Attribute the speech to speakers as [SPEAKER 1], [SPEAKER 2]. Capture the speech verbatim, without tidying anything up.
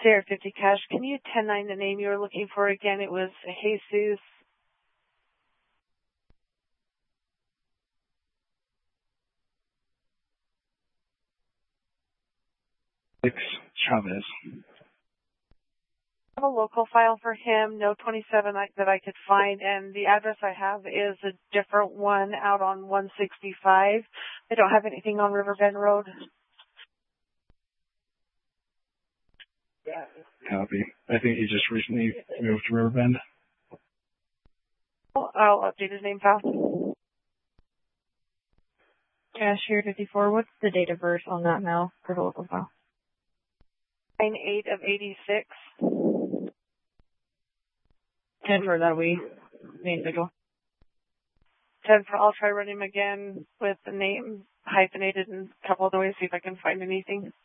[SPEAKER 1] Sierra fifty Cash, can you ten nine the name you were looking for again? It was Jesus.
[SPEAKER 2] Chavez.
[SPEAKER 1] I have a local file for him, no twenty-seven I, that I could find, and the address I have is a different one out on one sixty-five. I don't have anything on Riverbend Road.
[SPEAKER 2] Copy. I think he just recently moved to Riverbend.
[SPEAKER 1] I'll update his name file.
[SPEAKER 3] Cashier fifty-four, what's the date of birth on that mail for the local file?
[SPEAKER 1] nine eight of eighty-six.
[SPEAKER 3] ten for that we the individual.
[SPEAKER 1] ten for, I'll try running him again with the name hyphenated and a couple of ways, see if I can find anything.